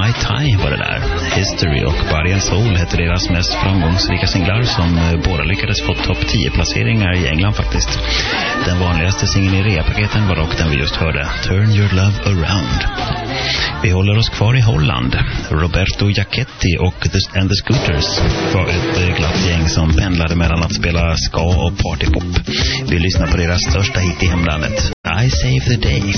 Tai Tai var det där. History och Body and Soul heter deras mest framgångsrika singlar som båda lyckades få topp 10-placeringar i England faktiskt. Den vanligaste singeln i reapaketen var dock den vi just hörde, Turn Your Love Around. Vi håller oss kvar i Holland. Roberto Giachetti och The Scooters var ett glatt gäng som pendlade mellan att spela ska och partypop. Vi lyssnar på deras största hit i hemlandet, I Save the Day.